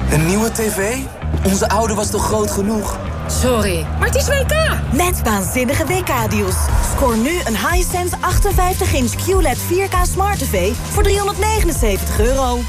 Een nieuwe tv? Onze oude was toch groot genoeg? Sorry, maar het is WK. Met waanzinnige WK-deals. Scoor nu een Hisense 58-inch QLED 4K Smart TV voor €379.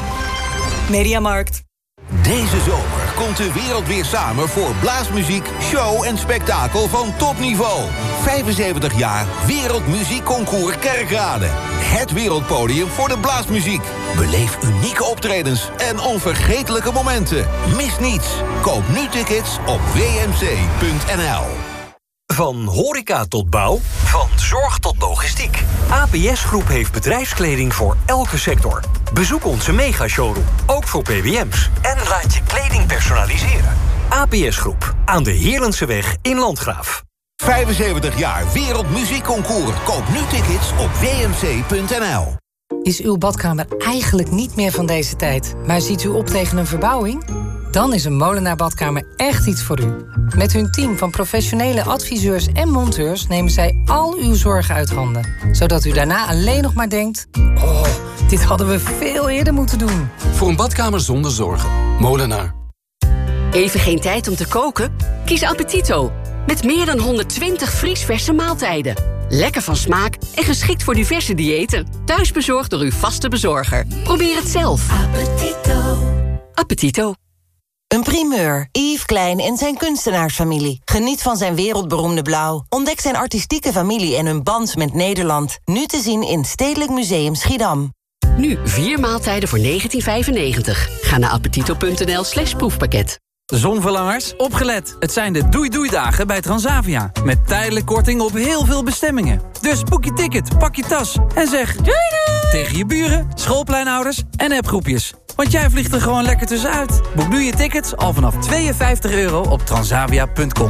Mediamarkt. Deze zomer komt de wereld weer samen voor blaasmuziek, show en spektakel van topniveau. 75 jaar Wereldmuziekconcours Kerkrade. Het wereldpodium voor de blaasmuziek. Beleef unieke optredens en onvergetelijke momenten. Mis niets. Koop nu tickets op wmc.nl. Van horeca tot bouw, van zorg tot logistiek. APS Groep heeft bedrijfskleding voor elke sector. Bezoek onze mega-showroom, ook voor PBM's. En laat je kleding personaliseren. APS Groep, aan de Heerlenseweg in Landgraaf. 75 jaar Wereldmuziekconcours. Koop nu tickets op wmc.nl. Is uw badkamer eigenlijk niet meer van deze tijd, maar ziet u op tegen een verbouwing? Dan is een Molenaar Badkamer echt iets voor u. Met hun team van professionele adviseurs en monteurs nemen zij al uw zorgen uit handen. Zodat u daarna alleen nog maar denkt: oh, dit hadden we veel eerder moeten doen. Voor een badkamer zonder zorgen. Molenaar. Even geen tijd om te koken? Kies Appetito. Met meer dan 120 vriesverse maaltijden. Lekker van smaak en geschikt voor diverse diëten. Thuis bezorgd door uw vaste bezorger. Probeer het zelf. Appetito. Appetito. Een primeur. Yves Klein en zijn kunstenaarsfamilie. Geniet van zijn wereldberoemde blauw. Ontdek zijn artistieke familie en hun band met Nederland. Nu te zien in Stedelijk Museum Schiedam. Nu 4 maaltijden voor €19,95. Ga naar appetito.nl/proefpakket. Zonverlangers, opgelet. Het zijn de doei-doei-dagen bij Transavia. Met tijdelijk korting op heel veel bestemmingen. Dus boek je ticket, pak je tas en zeg doei doei tegen je buren, schoolpleinouders en appgroepjes. Want jij vliegt er gewoon lekker tussenuit. Boek nu je tickets al vanaf €52 op transavia.com.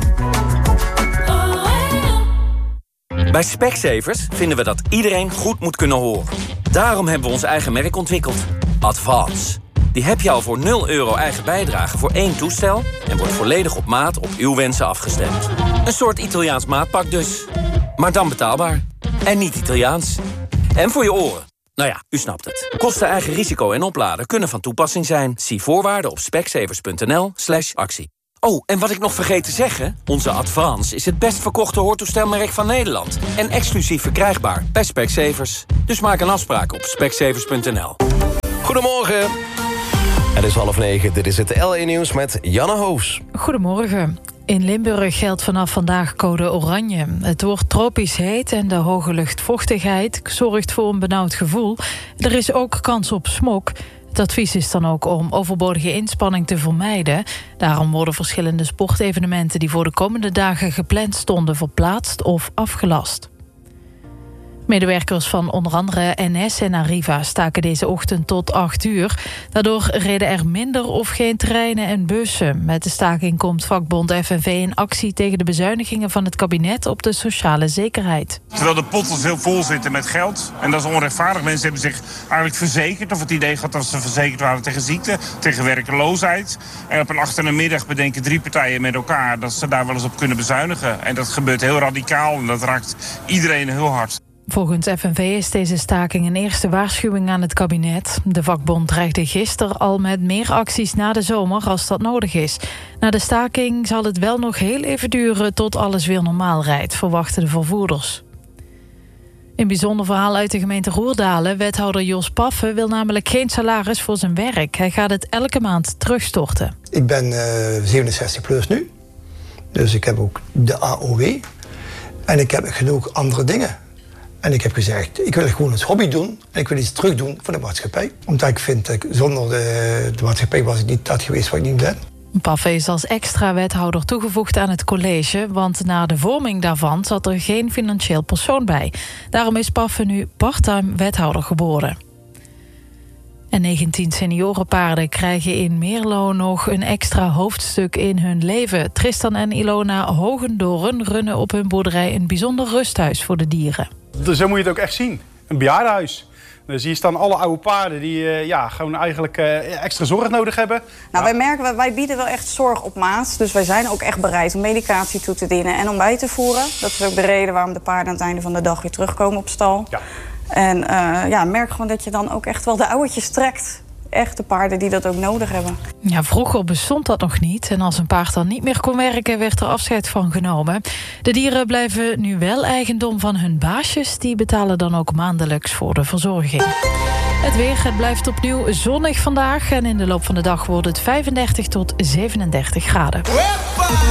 Bij Specsavers vinden we dat iedereen goed moet kunnen horen. Daarom hebben we ons eigen merk ontwikkeld. Advance. Die heb je al voor €0 eigen bijdrage voor 1 toestel en wordt volledig op maat op uw wensen afgestemd. Een soort Italiaans maatpak dus. Maar dan betaalbaar. En niet Italiaans. En voor je oren. Nou ja, u snapt het. Kosten, eigen risico en opladen kunnen van toepassing zijn. Zie voorwaarden op specsavers.nl/actie. Oh, en wat ik nog vergeet te zeggen. Onze Advance is het best verkochte hoortoestelmerk van Nederland. En exclusief verkrijgbaar bij Specsavers. Dus maak een afspraak op specsavers.nl. Goedemorgen. Het is 8:30, dit is het LA Nieuws met Janne Hoos. Goedemorgen. In Limburg geldt vanaf vandaag code oranje. Het wordt tropisch heet en de hoge luchtvochtigheid zorgt voor een benauwd gevoel. Er is ook kans op smog. Het advies is dan ook om overbodige inspanning te vermijden. Daarom worden verschillende sportevenementen die voor de komende dagen gepland stonden verplaatst of afgelast. Medewerkers van onder andere NS en Arriva staken deze ochtend tot 8 uur. Daardoor reden er minder of geen treinen en bussen. Met de staking komt vakbond FNV in actie tegen de bezuinigingen van het kabinet op de sociale zekerheid. Terwijl de potten heel vol zitten met geld. En dat is onrechtvaardig. Mensen hebben zich eigenlijk verzekerd, of het idee gehad dat ze verzekerd waren tegen ziekte, tegen werkeloosheid. En op een achtermiddag bedenken 3 partijen met elkaar dat ze daar wel eens op kunnen bezuinigen. En dat gebeurt heel radicaal en dat raakt iedereen heel hard. Volgens FNV is deze staking een eerste waarschuwing aan het kabinet. De vakbond dreigde gisteren al met meer acties na de zomer als dat nodig is. Na de staking zal het wel nog heel even duren tot alles weer normaal rijdt, verwachten de vervoerders. Een bijzonder verhaal uit de gemeente Roerdalen. Wethouder Jos Paffen wil namelijk geen salaris voor zijn werk. Hij gaat het elke maand terugstorten. Ik ben 67 plus nu. Dus ik heb ook de AOW. En ik heb genoeg andere dingen. En ik heb gezegd, ik wil het gewoon als hobby doen. En ik wil iets terugdoen voor de maatschappij. Omdat ik vind dat zonder de maatschappij was ik niet dat geweest wat ik nu ben. Paffen is als extra wethouder toegevoegd aan het college, want na de vorming daarvan zat er geen financieel persoon bij. Daarom is Paffen nu parttime wethouder geworden. En 19 seniorenpaarden krijgen in Meerlo nog een extra hoofdstuk in hun leven. Tristan en Ilona Hogendoorn runnen op hun boerderij een bijzonder rusthuis voor de dieren. Dus zo moet je het ook echt zien. Een bejaardenhuis. Dus hier staan alle oude paarden die gewoon eigenlijk extra zorg nodig hebben. Nou, wij merken, wij bieden wel echt zorg op maat. Dus wij zijn ook echt bereid om medicatie toe te dienen en om bij te voeren. Dat is ook de reden waarom de paarden aan het einde van de dag weer terugkomen op stal. Ja. En merk gewoon dat je dan ook echt wel de ouwetjes trekt echte paarden die dat ook nodig hebben. Ja, vroeger bestond dat nog niet. En als een paard dan niet meer kon werken, werd er afscheid van genomen. De dieren blijven nu wel eigendom van hun baasjes. Die betalen dan ook maandelijks voor de verzorging. Het weer, het blijft opnieuw zonnig vandaag. En in de loop van de dag wordt het 35 tot 37 graden.